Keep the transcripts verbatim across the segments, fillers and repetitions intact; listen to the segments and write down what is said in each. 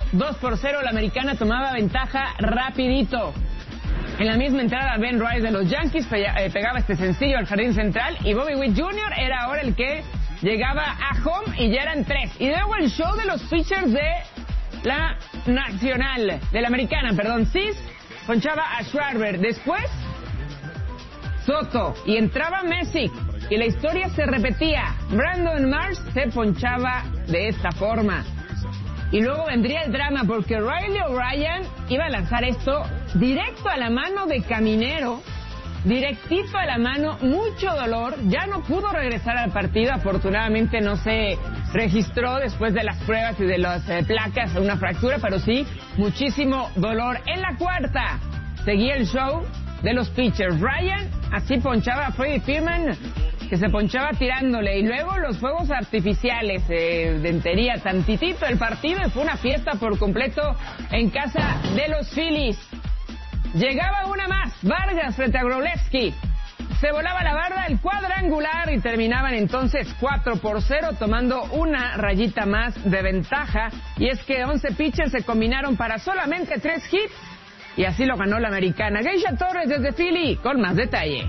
dos por cero, la americana tomaba ventaja rapidito. En la misma entrada, Ben Rice de los Yankees pegaba este sencillo al jardín central y Bobby Witt junior era ahora el que llegaba a home y ya eran tres. Y luego el show de los pitchers de la nacional, de la americana, perdón, Cis ponchaba a Schwarber. Después, Soto y entraba Messick y la historia se repetía. Brandon Marsh se ponchaba de esta forma. Y luego vendría el drama porque Riley O'Brien iba a lanzar esto directo a la mano de Caminero, directito a la mano, mucho dolor, ya no pudo regresar al partido, afortunadamente no se registró después de las pruebas y de las eh, placas una fractura, pero sí, muchísimo dolor. En la cuarta, seguía el show de los pitchers. Ryan así ponchaba a Freddie Freeman, que se ponchaba tirándole, y luego los fuegos artificiales, eh, de entería, tantitito el partido, y fue una fiesta por completo en casa de los Phillies. Llegaba una más, Vargas frente a Grolewski, se volaba la barda, el cuadrangular, y terminaban entonces cuatro por cero, tomando una rayita más de ventaja, y es que once pitchers se combinaron para solamente tres hits, y así lo ganó la americana. Geisha Torres desde Philly, con más detalle.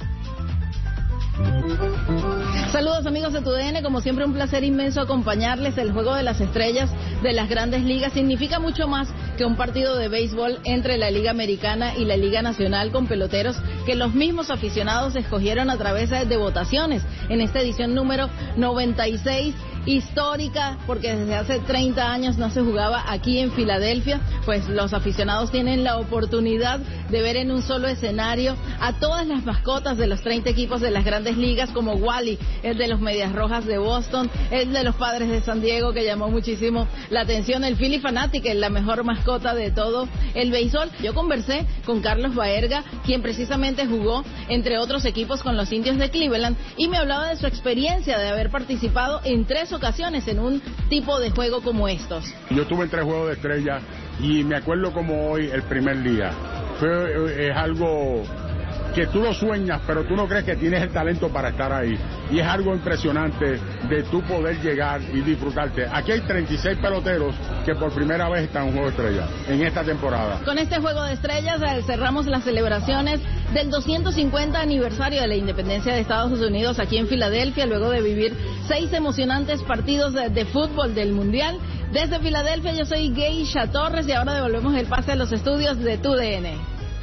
Saludos amigos de T U D N, como siempre un placer inmenso acompañarles. El juego de las estrellas de las grandes ligas significa mucho más que un partido de béisbol entre la Liga Americana y la Liga Nacional, con peloteros que los mismos aficionados escogieron a través de votaciones en esta edición número noventa y seis, histórica, porque desde hace treinta años no se jugaba aquí en Filadelfia. Pues los aficionados tienen la oportunidad de ver en un solo escenario a todas las mascotas de los treinta equipos de las grandes ligas, como Wally, el de los Medias Rojas de Boston, el de los Padres de San Diego, que llamó muchísimo la atención, el Phillie Phanatic, la mejor mascota de todo el béisbol. Yo conversé con Carlos Baerga, quien precisamente jugó, entre otros equipos, con los Indios de Cleveland, y me hablaba de su experiencia de haber participado en tres ocasiones en un tipo de juego como estos. Yo estuve en tres juegos de estrellas y me acuerdo como hoy el primer día. Fue, es algo que tú lo sueñas, pero tú no crees que tienes el talento para estar ahí. Y es algo impresionante de tú poder llegar y disfrutarte. Aquí hay treinta y seis peloteros que por primera vez están en un juego de estrellas en esta temporada. Con este juego de estrellas eh, cerramos las celebraciones del doscientos cincuenta aniversario de la independencia de Estados Unidos aquí en Filadelfia, luego de vivir seis emocionantes partidos de, de fútbol del Mundial. Desde Filadelfia, yo soy Geisha Torres y ahora devolvemos el pase a los estudios de T U D N.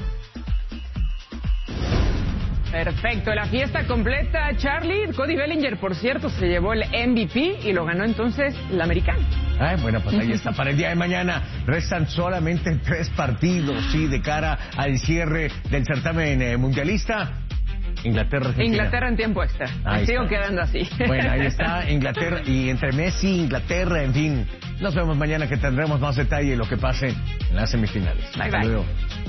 Perfecto, la fiesta completa, Charlie. Cody Bellinger, por cierto, se llevó el M V P y lo ganó entonces la americana. Ay, bueno, pues ahí está. Para el día de mañana restan solamente tres partidos, sí, de cara al cierre del certamen eh, mundialista. Inglaterra, Argentina. Inglaterra en tiempo extra. Ahí Sigo está. quedando así. Bueno, ahí está Inglaterra, y entre Messi, Inglaterra, en fin. Nos vemos mañana, que tendremos más detalle de lo que pase en las semifinales. Bye, Hasta bye. luego.